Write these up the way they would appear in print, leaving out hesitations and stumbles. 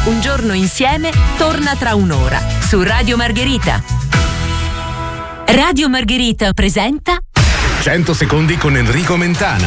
Un giorno insieme torna tra un'ora su Radio Margherita. Radio Margherita presenta 100 secondi con Enrico Mentana.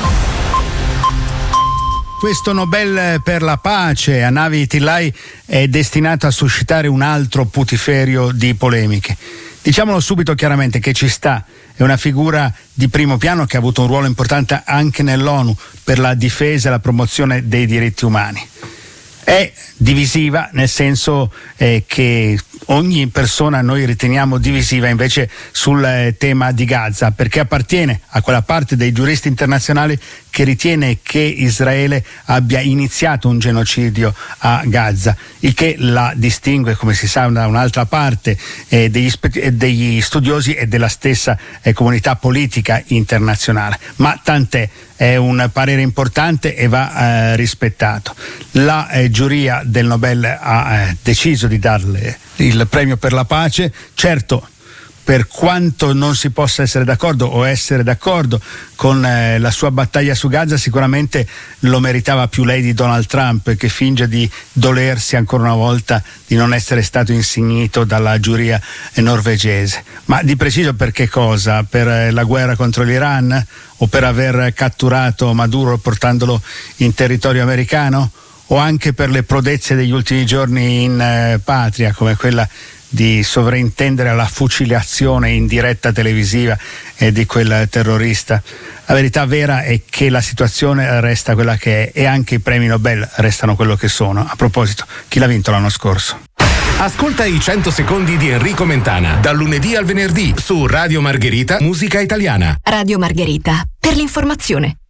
Questo Nobel per la pace a Navi Pillay è destinato a suscitare un altro putiferio di polemiche. Diciamolo subito chiaramente che ci sta, è una figura di primo piano che ha avuto un ruolo importante anche nell'ONU per la difesa e la promozione dei diritti umani. È divisiva nel senso che ogni persona noi riteniamo divisiva invece sul tema di Gaza, perché appartiene a quella parte dei giuristi internazionali che ritiene che Israele abbia iniziato un genocidio a Gaza, il che la distingue, come si sa, da un'altra parte degli studiosi e della stessa comunità politica internazionale. Ma tant'è, è un parere importante e va rispettato. La giuria del Nobel ha deciso di darle il premio per la pace. Certo, per quanto non si possa essere d'accordo o essere d'accordo con la sua battaglia su Gaza, sicuramente lo meritava più lei di Donald Trump, che finge di dolersi ancora una volta di non essere stato insignito dalla giuria norvegese. Ma di preciso per che cosa? Per la guerra contro l'Iran? O per aver catturato Maduro portandolo in territorio americano? O anche per le prodezze degli ultimi giorni in patria, come quella di sovrintendere alla fucilazione in diretta televisiva di quel terrorista? La verità vera è che la situazione resta quella che è e anche i premi Nobel restano quello che sono. A proposito, chi l'ha vinto l'anno scorso? Ascolta i 100 secondi di Enrico Mentana dal lunedì al venerdì su Radio Margherita Musica Italiana. Radio Margherita, per l'informazione.